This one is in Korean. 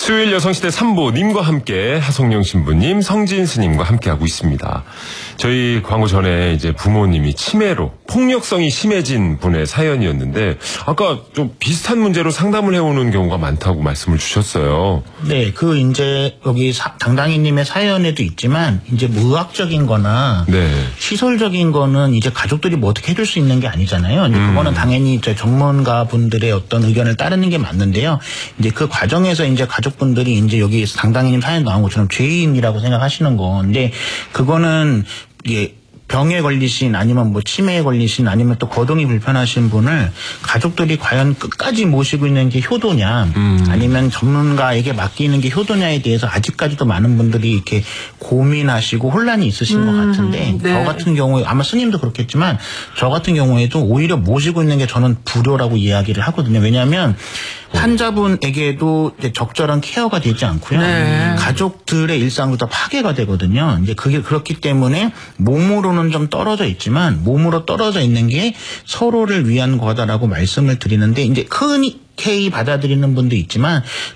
수요일 여성시대 3부 님과 함께 하성룡 신부님, 성진 스님과 함께하고 있습니다. 저희 광고 전에 이제 부모님이 치매로 폭력성이 심해진 분의 사연이었는데 아까 좀 비슷한 문제로 상담을 해오는 경우가 많다고 말씀을 주셨어요. 네, 이제 여기 당당히님의 사연에도 있지만 이제 뭐 의학적인 거나 네. 시설적인 거는 이제 가족들이 뭐 어떻게 해줄 수 있는 게 아니잖아요. 이제 그거는 당연히 이제 전문가 분들의 어떤 의견을 따르는 게 맞는데요. 이제 그 과정에서 이제 가족분들이 이제 여기 당당히님 사연 나온 것처럼 죄인이라고 생각하시는 건데 그거는 이게 병에 걸리신 아니면 뭐 치매에 걸리신 아니면 또 거동이 불편하신 분을 가족들이 과연 끝까지 모시고 있는 게 효도냐 아니면 전문가에게 맡기는 게 효도냐에 대해서 아직까지도 많은 분들이 이렇게 고민하시고 혼란이 있으신 것 같은데 네. 저 같은 경우에 아마 스님도 그렇겠지만 저 같은 경우에도 오히려 모시고 있는 게 저는 불효라고 이야기를 하거든요. 왜냐하면 환자분에게도 이제 적절한 케어가 되지 않고요. 네. 가족들의 일상도 다 파괴가 되거든요. 이제 그게 그렇기 때문에 몸으로는 좀 떨어져 있지만 몸으로 떨어져 있는 게 서로를 위한 거다라고 말씀을 드리는데 이제 흔히 받아들이는 분도 있지만